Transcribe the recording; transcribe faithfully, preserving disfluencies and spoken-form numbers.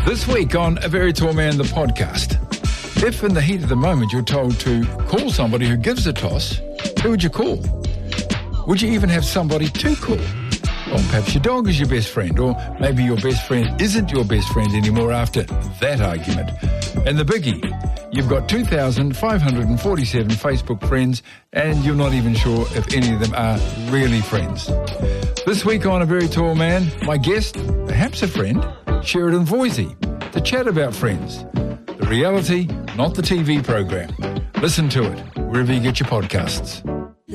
This week on A Very Tall Man, the podcast. If in the heat of the moment you're told to call somebody who gives a toss, who would you call? Would you even have somebody to call? Well, perhaps your dog is your best friend, or maybe your best friend isn't your best friend anymore after that argument. And the biggie, you've got two thousand five hundred forty-seven Facebook friends, and you're not even sure if any of them are really friends. This week on A Very Tall Man, my guest, perhaps a friend, Sheridan Voisey, to chat about Friends. The reality, not the T V program. Listen to it wherever you get your podcasts.